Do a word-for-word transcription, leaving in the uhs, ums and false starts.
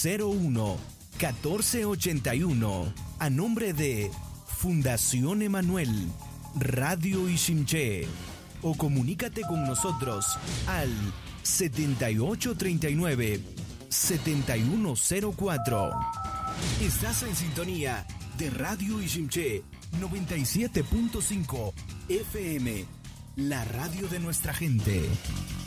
cero uno, uno cuatro ocho uno. A nombre de Fundación Emanuel, Radio Iximché. O comunícate con nosotros al setenta y ocho treinta y nueve, setenta y uno cero cuatro. Estás en sintonía de Radio Iximché noventa y siete punto cinco F M, la radio de nuestra gente.